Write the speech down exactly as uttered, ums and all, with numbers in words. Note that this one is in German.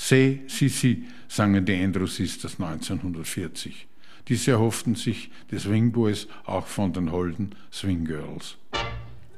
Say, si, si, sangen die Andrew Sisters neunzehnhundertvierzig. Diese erhofften sich die Swing Boys auch von den holden Swing Girls.